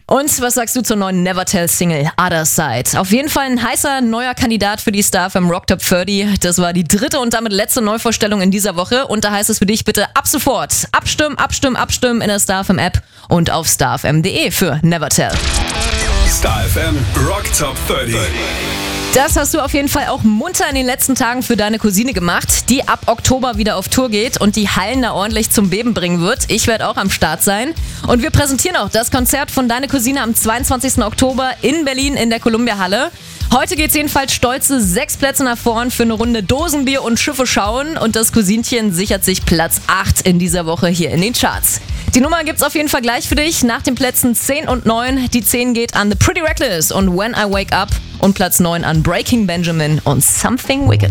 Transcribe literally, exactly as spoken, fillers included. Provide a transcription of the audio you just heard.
Und was sagst du zur neuen Nevertell-Single Other Side? Auf jeden Fall ein heißer neuer Kandidat für die Star F M Rock Top dreißig. Das war die dritte und damit letzte Neuvorstellung in dieser Woche. Und da heißt es für dich bitte ab sofort abstimmen, abstimmen, abstimmen in der Star F M App und auf starfm punkt de für Nevertell. Star F M Rock Top dreißig. Das hast du auf jeden Fall auch munter in den letzten Tagen für deine Cousine gemacht, die ab Oktober wieder auf Tour geht und die Hallen da ordentlich zum Beben bringen wird. Ich werde auch am Start sein. Und wir präsentieren auch das Konzert von Deine Cousine am zweiundzwanzigsten Oktober in Berlin in der Columbia-Halle. Heute geht's jedenfalls stolze sechs Plätze nach vorn für eine Runde Dosenbier und Schiffe schauen. Und das Cousinchen sichert sich Platz acht in dieser Woche hier in den Charts. Die Nummer gibt's auf jeden Fall gleich für dich nach den Plätzen zehn und neun. Die zehn geht an The Pretty Reckless und When I Wake Up und Platz neun an Breaking Benjamin und Something Wicked.